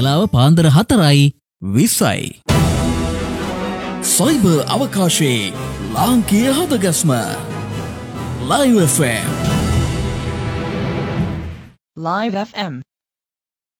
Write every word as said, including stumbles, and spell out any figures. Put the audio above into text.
වෙලාව පාන්දර හතරයි විස්සයි. සයිබර් අවකාශයේ ලාංකීය හදගස්ම Live F M. Live F M